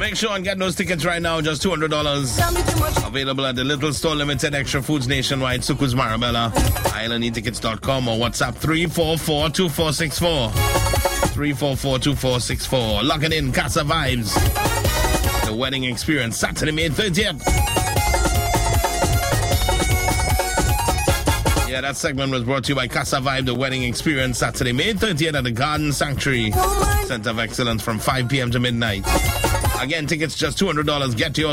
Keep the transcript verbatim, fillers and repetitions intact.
Make sure and get those tickets right now, just two hundred dollars. Available at the Little Store Limited, Extra Foods Nationwide, Sucus Marabella, island e tickets dot com, or WhatsApp three four four, two four six four. three four four, two four six four. Locking in Casa Vibes. The wedding experience, Saturday, May thirtieth. Yeah, that segment was brought to you by Casa Vibe, the wedding experience, Saturday, May thirtieth at the Garden Sanctuary Center of Excellence from five p.m. to midnight. Again, tickets just two hundred dollars. Get yours